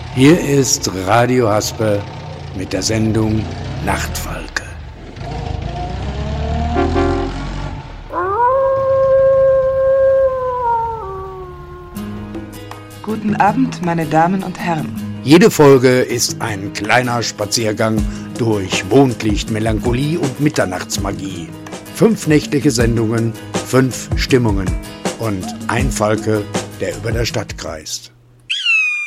Hier ist Radio Haspe mit der Sendung Nachtfalke. Guten Abend, meine Damen und Herren. Jede Folge ist ein kleiner Spaziergang durch Mondlicht, Melancholie und Mitternachtsmagie. 5 nächtliche Sendungen, 5 Stimmungen und ein Falke, der über der Stadt kreist.